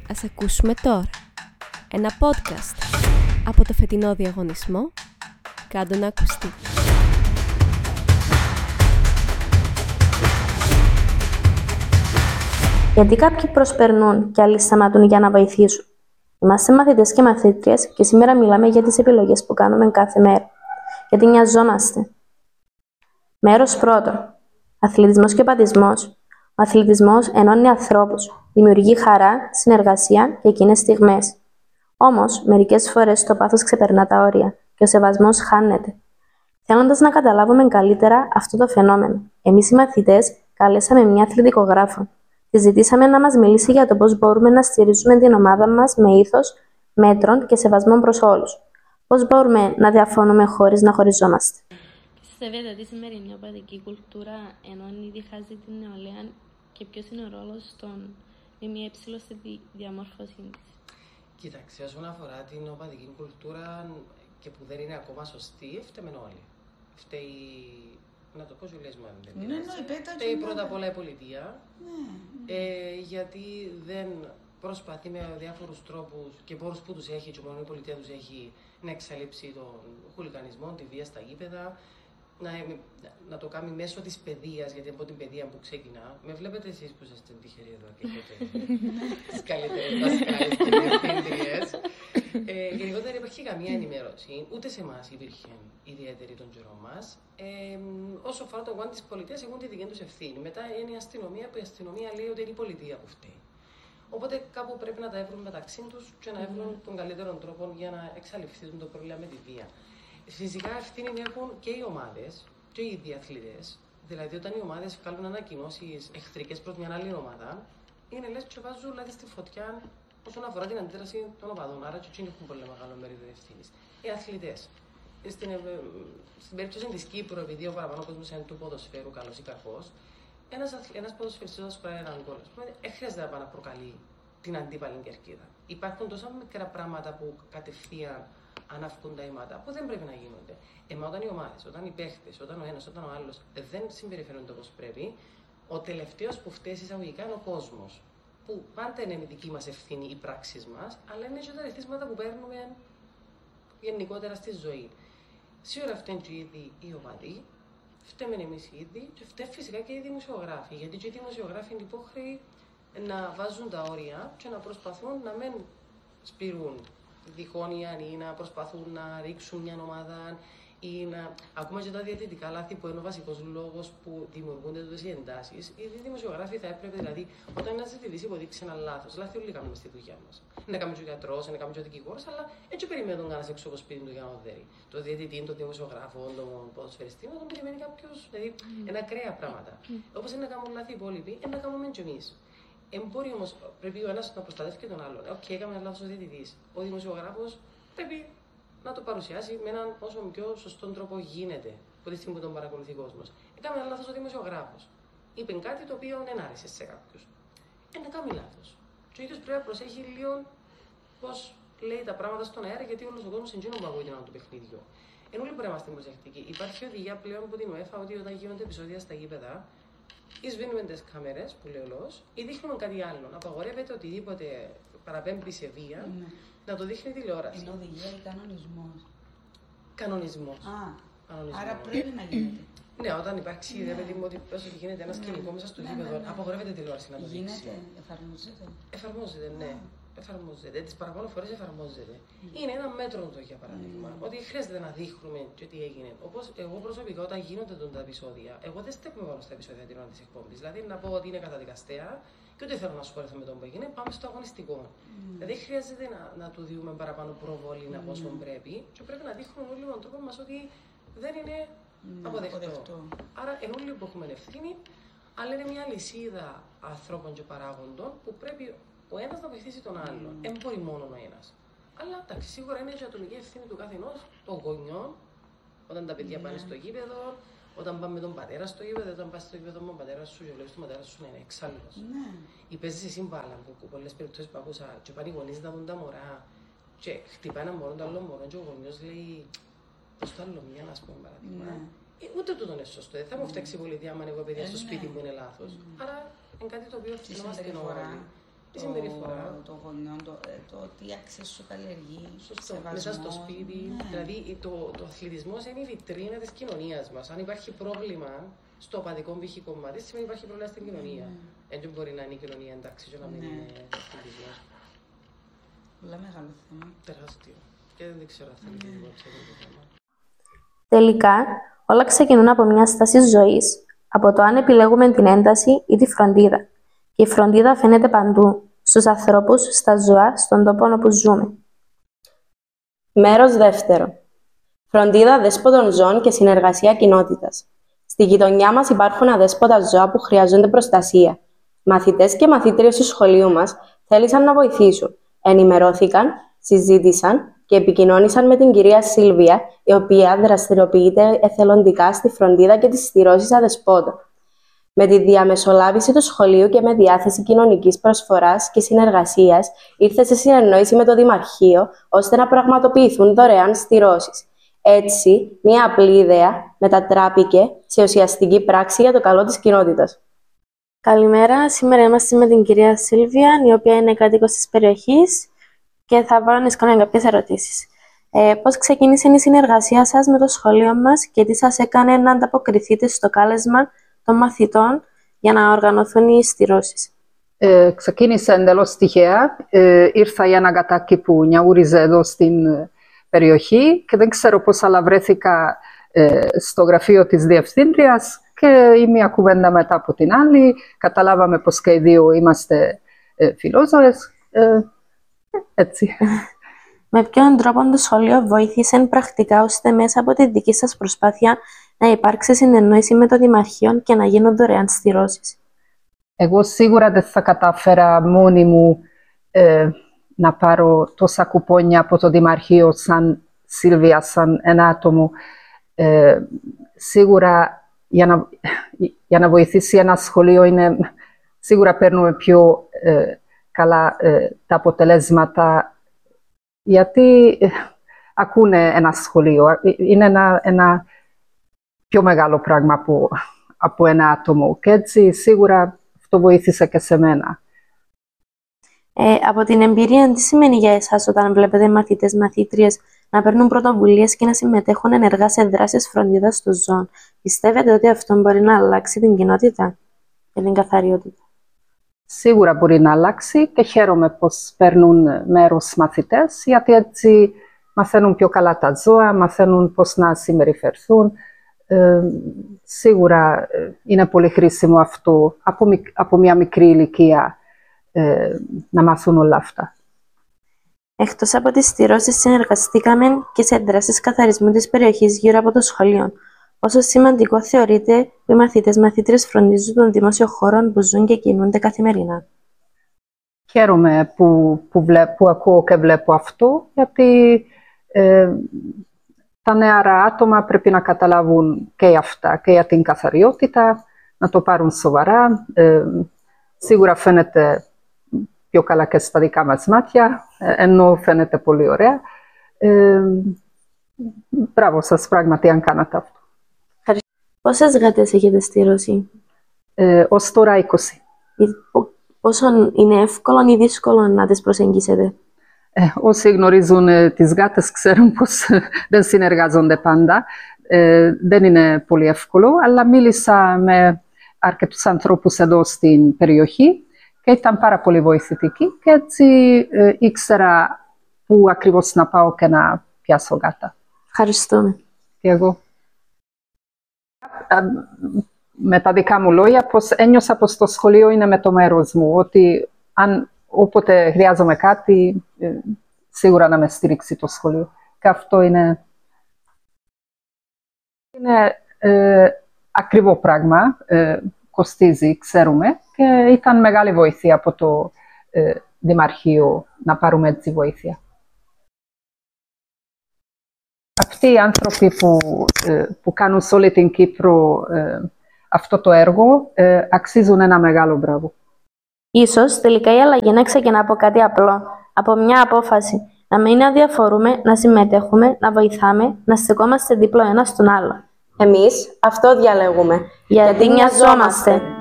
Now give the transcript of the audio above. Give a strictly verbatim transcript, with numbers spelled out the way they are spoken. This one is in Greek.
Ας ακούσουμε τώρα ένα podcast από το φετινό διαγωνισμό «Κάντο να ακουστεί». Γιατί κάποιοι προσπερνούν και άλλοι σταματούν για να βοηθήσουν. Είμαστε μαθητές και μαθήτριες και σήμερα μιλάμε για τις επιλογές που κάνουμε κάθε μέρα. Γιατί νοιαζόμαστε. Μέρος πρώτο. Αθλητισμός και πατισμός. Ο αθλητισμός ενώνει ανθρώπους, δημιουργεί χαρά, συνεργασία και εκείνες στιγμές. Όμως, μερικές φορές το πάθος ξεπερνά τα όρια και ο σεβασμός χάνεται. Θέλοντας να καταλάβουμε καλύτερα αυτό το φαινόμενο, εμείς οι μαθητές καλέσαμε μια αθλητικογράφο. Τη ζητήσαμε να μας μιλήσει για το πώς μπορούμε να στηρίζουμε την ομάδα μας με ήθος, μέτρων και σεβασμό προς όλους. Πώς μπορούμε να διαφωνούμε χωρίς να χωριζόμαστε. Πιστεύετε ότι η σημερινή οπαδική κουλτούρα ενώνει ή διχάζει την νεολαία και ποιος είναι ο ρόλος των ΜΜΕ στη διαμόρφωσή της? Κοίταξε, όσον αφορά την οπαδική κουλτούρα και που δεν είναι ακόμα σωστή, φταίμε όλοι. Φταίει, να το πω σου λες μου αν δεν είναι. Φταίει πρώτα απ' όλα η πολιτεία, ναι. ε, γιατί δεν προσπαθεί με διάφορους τρόπους και πόρους που τους έχει και μόνο η πολιτεία τους έχει να εξαλείψει τον χουλικανισμό, τη βία στα γήπεδα, να, να το κάνει μέσω της παιδείας, γιατί από την παιδεία που ξεκινά. Με βλέπετε εσείς που είσαστε τυχεροί εδώ και έχετε τις καλύτερες δασκάλες και διευθύντριες. Ε, γενικότερα δεν υπάρχει καμία ενημέρωση, ούτε σε εμάς υπήρχε ιδιαίτερη τον καιρό μας. Ε, όσο αφορά το κομμάτι της πολιτείας, έχουν τη δική τους ευθύνη. Μετά είναι η αστυνομία, που η αστυνομία λέει ότι είναι η πολιτεία που φταίει. Οπότε κάπου πρέπει να τα έβρουν μεταξύ τους και να έβρουν τον καλύτερο τρόπο για να εξαλειφθεί το πρόβλημα με τη βία. Φυσικά ευθύνη έχουν και οι ομάδες και οι ίδιοι αθλητές. Δηλαδή, όταν οι ομάδες βγάλουν ανακοινώσεις εχθρικές προς μια άλλη ομάδα, είναι λες και βάζουν δηλαδή στη φωτιά όσον αφορά την αντίδραση των οπαδών. Άρα, και εκείνοι έχουν πολύ μεγάλο μερίδιο ευθύνης. Οι αθλητές. Στην, στην περίπτωση της Κύπρου, επειδή ο παραπάνω κόσμος είναι του ποδοσφαίρου, καλός ή κακός, ένας, ένας ποδοσφαιριστής όταν σκοράρει έναν γκολ, δεν χρειάζεται να πάει να προκαλεί την αντίπαλη κερκίδα. Υπάρχουν τόσα μικρά πράγματα που κατευθείαν αναφκούν τα αίματα, που δεν πρέπει να γίνονται. Εμά, όταν οι ομάδες, όταν οι παίχτες, όταν ο ένας, όταν ο άλλος δεν συμπεριφέρονται όπως πρέπει, ο τελευταίος που φταίει εισαγωγικά είναι ο κόσμος. Που πάντα είναι η δική μας ευθύνη, οι πράξεις μας, αλλά είναι και τα ρεθίσματα που παίρνουμε γενικότερα στη ζωή. Σίγουρα φταίνουν και ήδη οι ομάδοι, φταίμε εμείς οι ίδιοι, και φταίει φυσικά και οι δημοσιογράφοι. Γιατί και οι δημοσιογράφοι είναι υπόχρεοι να βάζουν τα όρια και να προσπαθούν να μην σπηρούν διχόνια ή να προσπαθούν να ρίξουν μια ομάδα ή να. Ακόμα και τα διαιτητικά λάθη που είναι ο βασικός λόγος που δημιουργούνται toutes οι εντάσεις. Οι δημοσιογράφοι θα έπρεπε, δηλαδή, όταν ένας διαιτητής υποδείξει ένα λάθος, λάθη όλοι κάνουμε στη δουλειά μας. Να κάνουμε και ο γιατρός, να κάνουμε και ο δικηγόρος, αλλά έτσι περιμένουν κανένας έξω από σπίτι του για να οδέρει. Το διαιτητή, τον δημοσιογράφο, τον ποδοσφαιριστή, να τον περιμένει κάποιος. Δηλαδή, ένα ακραία πράγματα. Όπως είναι να κάνουν λάθη οι υπόλοιποι, είναι να κάνουμε και εμείς. Εμπόρει όμως, πρέπει ο ένας να προστατεύει και τον άλλον. Οκ, okay, έκαμε ένα λάθος ο διαιτητής. Ο δημοσιογράφος πρέπει να το παρουσιάσει με έναν όσο πιο σωστό τρόπο γίνεται από τη στιγμή που τον παρακολουθεί ο κόσμος. Έκαμε ένα λάθος ο δημοσιογράφος. Είπε κάτι το οποίο δεν άρεσε σε κάποιους. Ε, να κάνει λάθος. Και ο ίδιος πρέπει να προσέχει λίγο πώς λέει τα πράγματα στον αέρα, γιατί όλος ο κόσμος εντύνει που ακούει την του παιχνίδιου. Ενώ όλοι πρέπει να είμαστε προσεκτικοί. Υπάρχει οδηγία πλέον από την UEFA ότι όταν γίνονται επεισόδια στα γήπεδα, ή σβήνουμε τις κάμερες που λέει ολός, ή δείχνουμε κάτι άλλο. Απαγορεύεται οτιδήποτε παραπέμπει σε βία, ναι, να το δείχνει τηλεόραση. Είναι οδηγία ή κανονισμός? Κανονισμός. Α, κανονισμός. Άρα πρέπει να γίνεται. Ναι, όταν υπάρχει, ναι, ρε παιδί μου, ότι όσο γίνεται ένα σκηνικό μέσα στο γήπεδο, ναι, ναι, ναι, απαγορεύεται τηλεόραση να το δείξει. Γίνεται, εφαρμόζεται. Εφαρμόζεται, ναι. Α. Εφαρμόζεται. Τις παραπάνω φορές εφαρμόζεται. Mm. Είναι ένα μέτρο το για παράδειγμα. Mm. Ότι χρειάζεται να δείχνουμε και τι έγινε. Όπως εγώ προσωπικά, όταν γίνονται τα επεισόδια, εγώ δεν στέκομαι πάνω στα επεισόδια την ώρα της εκπομπής. Δηλαδή να πω ότι είναι καταδικαστέα και ούτε θέλω να ασχοληθώ με τον που έγινε, πάμε στο αγωνιστικό. Mm. Δηλαδή χρειάζεται να, να του δούμε παραπάνω προβολή από όσο mm. πρέπει και πρέπει να δείχνουμε όλοι τον τρόπο μας ότι δεν είναι mm. αποδεκτό. αποδεκτό. Άρα ενώ όλοι που έχουμε ευθύνη, αλλά είναι μια λυσίδα ανθρώπων και παράγοντων που πρέπει ο ένας να βοηθήσει τον άλλον. Δεν mm. μπορεί μόνο ο ένας. Αλλά εντάξει, σίγουρα είναι και η ατομική ευθύνη του καθενός, των γονιών, όταν τα παιδιά yeah. πάνε στο γήπεδο, όταν πάμε με τον πατέρα στο γήπεδο, όταν πας στο γήπεδο με τον πατέρα σου και βλέπεις τον πατέρα σου να είναι εξάλληλος. Yeah. Ή παίζεις εσύ μπάλα, που πολλές περιπτώσεις που άκουσα, και πάνε οι γονείς να δουν τα μωρά, και χτυπάει ένα μωρό, το άλλο μωρό, και ο γονιός λέει, πώς το άλλο μια, ας πούμε, παράδειγμα. Yeah. Ε, ούτε τούτο είναι σωστό. Δεν θα μου φταίξει η πολιτεία, άμα εγώ παιδιά στο σπίτι μου είναι λάθος. Άρα είναι κάτι το οποίο οφείλουμε στην ώρα. Η συμπεριφορά. Το γονιό, το, το τι άξιες σου καλλιεργεί. Σωστό. Μέσα στο σπίτι. Ναι. Δηλαδή, το, το αθλητισμός είναι η βιτρίνα της κοινωνίας μας. Αν υπάρχει πρόβλημα στο οπαδικό π.χ. κομμάτι, σημαίνει υπάρχει πρόβλημα στην κοινωνία. Mm. Έτσι μπορεί να είναι η κοινωνία εντάξει και να μην ναι. είναι αθλητισμός. Πολλά μεγάλο θέμα. Τεράστιο. Και δεν ξέρω αν θα είναι λίγο ψεύδο το θέμα. Τελικά, όλα ξεκινούν από μια στάση ζωής. Από το αν επιλέγουμε την ένταση ή τη φροντίδα. Και η φροντίδα φαίνεται παντού. Στους ανθρώπους, στα ζώα, στον τόπο όπου ζούμε. Μέρος δεύτερο. Φροντίδα αδέσποτων ζώων και συνεργασία κοινότητας. Στη γειτονιά μας υπάρχουν αδέσποτα ζώα που χρειάζονται προστασία. Μαθητές και μαθήτριες του σχολείου μας θέλησαν να βοηθήσουν. Ενημερώθηκαν, συζήτησαν και επικοινώνησαν με την κυρία Σίλβια, η οποία δραστηριοποιείται εθελοντικά στη φροντίδα και τις στηρώσεις αδεσπότων. Με τη διαμεσολάβηση του σχολείου και με διάθεση κοινωνικής προσφοράς και συνεργασίας, ήρθε σε συνεννόηση με το Δημαρχείο, ώστε να πραγματοποιηθούν δωρεάν στηρώσεις. Έτσι, μια απλή ιδέα μετατράπηκε σε ουσιαστική πράξη για το καλό της κοινότητας. Καλημέρα, σήμερα είμαστε με την κυρία Σίλβια, η οποία είναι κάτοικος της περιοχής και θα βάλω να κάνω κάποιες ερωτήσεις. Ε, πώς ξεκίνησε η συνεργασία σας με το σχολείο μας και τι σας έκανε να ανταποκριθείτε στο κάλεσμα των μαθητών για να οργανωθούν οι στηρώσεις? Ε, ξεκίνησε εντελώς τυχαία. Ε, ήρθα για ένα κατάκι που νιαούριζε εδώ στην ε, περιοχή και δεν ξέρω πώς, αλλά βρέθηκα ε, στο γραφείο της διευθύντριας και η μία κουβέντα μετά από την άλλη. Καταλάβαμε πως και οι δύο είμαστε ε, φιλόζωες. Ε, έτσι. Με ποιον τρόπο το σχολείο βοήθησε πρακτικά ώστε μέσα από τη δική σας προσπάθεια να υπάρξει συνεννόηση με το Δημαρχείο και να γίνουν δωρεάν στηρώσεις? Εγώ σίγουρα δεν θα κατάφερα μόνη μου ε, να πάρω τόσα κουπόνια από το Δημαρχείο σαν Σίλβια, σαν ένα άτομο. Ε, σίγουρα για να, για να βοηθήσει ένα σχολείο είναι, σίγουρα παίρνουμε πιο ε, καλά ε, τα αποτελέσματα, γιατί ε, ακούνε ένα σχολείο. Είναι ένα, ένα πιο μεγάλο πράγμα από, από ένα άτομο και έτσι σίγουρα αυτό βοήθησε και σε μένα. Ε, από την εμπειρία, τι σημαίνει για εσάς όταν βλέπετε μαθητές, μαθήτριες να παίρνουν πρωτοβουλίες και να συμμετέχουν ενεργά σε δράσεις φροντίδας των ζώων? Πιστεύετε ότι αυτό μπορεί να αλλάξει την κοινότητα και την καθαριότητα? Σίγουρα μπορεί να αλλάξει και χαίρομαι πως παίρνουν μέρος μαθητές, γιατί έτσι μαθαίνουν πιο καλά τα ζώα, μαθαίνουν πώς να συμπεριφερθούν. Ε, σίγουρα είναι πολύ χρήσιμο αυτό από, από μια μικρή ηλικία ε, να μάθουν όλα αυτά. Εκτός από τις στηρώσεις, συνεργαστήκαμε και σε δράσεις καθαρισμού της περιοχής γύρω από το σχολείο. Πόσο σημαντικό θεωρείτε που οι μαθητές μαθήτριες φροντίζουν των δημόσιων χώρων που ζουν και κινούνται καθημερινά? Χαίρομαι που, που, βλέπω, που ακούω και βλέπω αυτό, γιατί ε, τα νεαρά άτομα πρέπει να καταλάβουν και αυτά, και για την καθαριότητα, να το πάρουν σοβαρά. Ε, σίγουρα φαίνεται πιο καλά και στα δικά μας μάτια, ενώ φαίνεται πολύ ωραία. Ε, μπράβο σας, πράγματι, αν κάνατε αυτό. Πόσες γάτες έχετε στηρώσει? Ε, ως τώρα είκοσι. Πόσο είναι εύκολο ή δύσκολο να τις προσεγγίσετε? Ε, όσοι γνωρίζουν ε, τις γάτες ξέρουν πως δεν συνεργάζονται πάντα. Ε, δεν είναι πολύ εύκολο, αλλά μίλησα με αρκετούς ανθρώπους εδώ στην περιοχή και ήταν πάρα πολύ βοηθητικοί και έτσι ε, ήξερα πού ακριβώς να πάω και να πιάσω γάτα. Ευχαριστούμε. Και εγώ. Με τα δικά μου λόγια, πως ένιωσα πως το σχολείο είναι με το μέρος μου, ότι αν όποτε χρειάζομαι κάτι, ε, σίγουρα να με στηρίξει το σχολείο. Και αυτό είναι, είναι ε, ακριβό πράγμα, ε, κοστίζει, ξέρουμε, και ήταν μεγάλη βοήθεια από το ε, Δημαρχείο να πάρουμε έτσι βοήθεια. Αυτοί οι άνθρωποι που, ε, που κάνουν σε όλη την Κύπρο ε, αυτό το έργο ε, αξίζουν ένα μεγάλο μπράβο. Ίσως τελικά η αλλαγή να ξεκινά από κάτι απλό, από μια απόφαση. Να μην αδιαφορούμε, να συμμετέχουμε, να βοηθάμε, να στεκόμαστε δίπλο ένα στον άλλο. Εμείς αυτό διαλέγουμε. Γιατί, Γιατί νοιαζόμαστε.